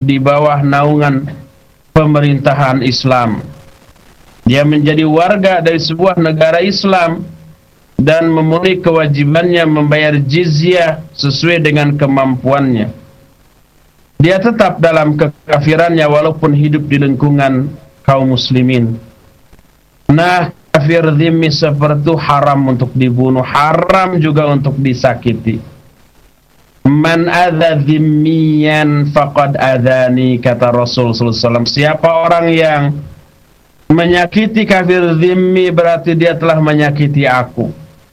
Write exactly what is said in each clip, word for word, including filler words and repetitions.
di bawah naungan pemerintahan Islam. Dia menjadi warga dari sebuah negara Islam dan memenuhi kewajibannya membayar jizyah sesuai dengan kemampuannya. Dia tetap dalam kekafirannya walaupun hidup di lingkungan kaum muslimin. Nah, kafir dhimmi seperti itu haram untuk dibunuh, haram juga untuk disakiti. Man adza dhimmiyan faqad adhani, kata Rasul sallallahu alaihi wasallam. Siapa orang yang menyakiti kafir dhimmi berarti dia telah menyakiti aku.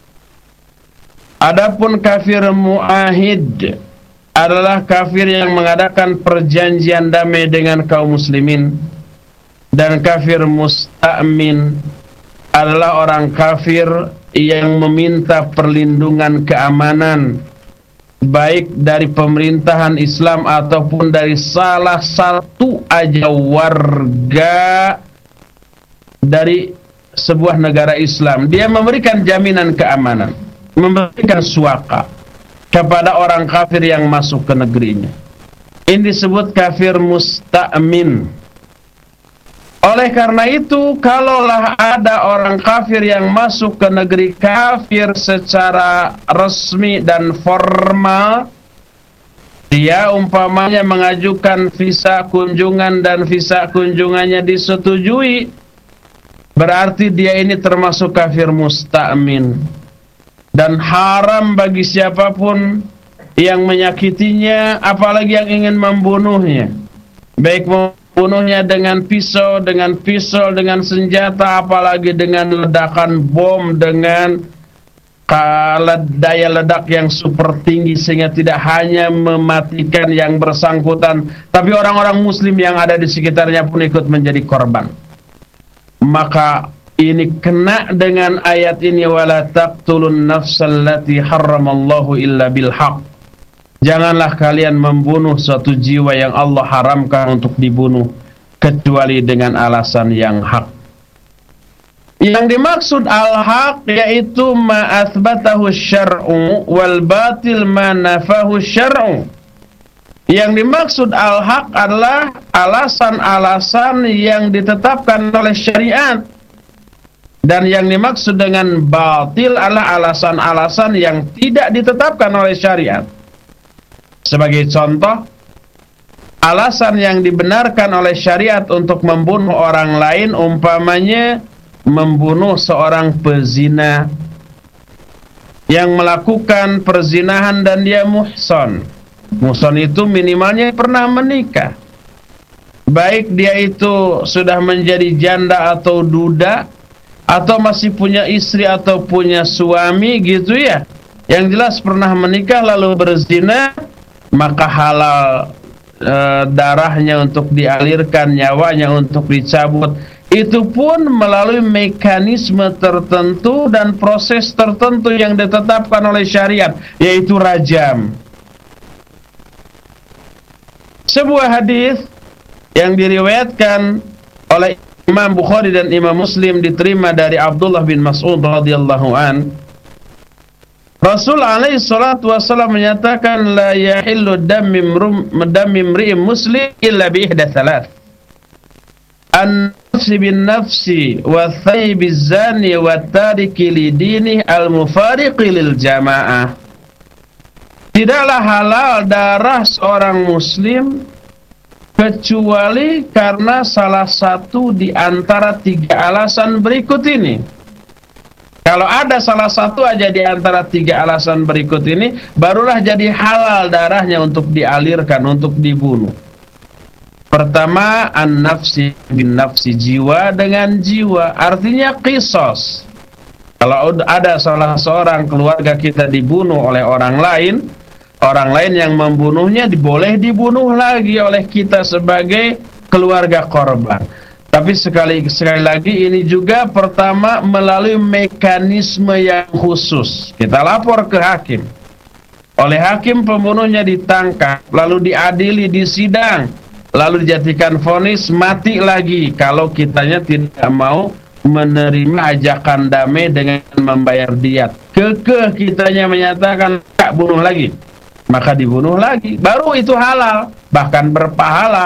Adapun kafir muahid adalah kafir yang mengadakan perjanjian damai dengan kaum muslimin, dan kafir musta'min adalah orang kafir yang meminta perlindungan keamanan baik dari pemerintahan Islam ataupun dari salah satu aja warga dari sebuah negara Islam. Dia memberikan jaminan keamanan, memberikan suaka kepada orang kafir yang masuk ke negerinya. Ini disebut kafir musta'min. Oleh karena itu, kalaulah ada orang kafir yang masuk ke negeri kafir secara resmi dan formal, dia umpamanya mengajukan visa kunjungan dan visa kunjungannya disetujui, berarti dia ini termasuk kafir musta'min. Dan haram bagi siapapun yang menyakitinya, apalagi yang ingin membunuhnya, baik membunuhnya dengan pisau, dengan pisau, dengan senjata, apalagi dengan ledakan bom, dengan daya ledak yang super tinggi sehingga tidak hanya mematikan yang bersangkutan, tapi orang-orang muslim yang ada di sekitarnya pun ikut menjadi korban. Maka ini kena dengan ayat ini, wala taqtulun nafsallati harramallahu illa bil haq. Janganlah kalian membunuh suatu jiwa yang Allah haramkan untuk dibunuh kecuali dengan alasan yang hak. Yang dimaksud al-haq yaitu ma athbatahu syar'u wal batil ma nafahu syar'u. Yang dimaksud al-haq adalah alasan-alasan yang ditetapkan oleh syariat. Dan yang dimaksud dengan batil adalah alasan-alasan yang tidak ditetapkan oleh syariat. Sebagai contoh, alasan yang dibenarkan oleh syariat untuk membunuh orang lain umpamanya membunuh seorang pezina yang melakukan perzinahan dan dia muhson. Muhson itu minimalnya pernah menikah. Baik dia itu sudah menjadi janda atau duda, atau masih punya istri atau punya suami gitu ya. Yang jelas pernah menikah lalu berzina, maka halal e, darahnya untuk dialirkan, nyawanya untuk dicabut. Itu pun melalui mekanisme tertentu dan proses tertentu yang ditetapkan oleh syariat, yaitu rajam. Sebuah hadis yang diriwayatkan oleh Imam Bukhari dan Imam Muslim diterima dari Abdullah bin Mas'ud radhiyallahu an. Rasul alaihi salatu wasallam menyatakan, la yahillu dammi imri'in muslim illa bi ihda thalath. An-nafsi bin nafsi wa thaybi zani wa tariki li dinihi al-mufariqi lil jamaah. Tidaklah halal darah seorang muslim kecuali karena salah satu di antara tiga alasan berikut ini. Kalau ada salah satu aja di antara tiga alasan berikut ini, barulah jadi halal darahnya untuk dialirkan, untuk dibunuh. Pertama, an-nafsi bin nafsi, jiwa dengan jiwa, artinya qisas. Kalau ada salah seorang keluarga kita dibunuh oleh orang lain, orang lain yang membunuhnya boleh dibunuh lagi oleh kita sebagai keluarga korban. Tapi sekali sekali lagi ini juga pertama melalui mekanisme yang khusus. Kita lapor ke hakim. Oleh hakim pembunuhnya ditangkap, lalu diadili di sidang, lalu dijatuhkan vonis mati lagi kalau kitanya tidak mau menerima ajakan damai dengan membayar diat. Kekeh kitanya menyatakan tak bunuh lagi, maka dibunuh lagi, baru itu halal, bahkan berpahala.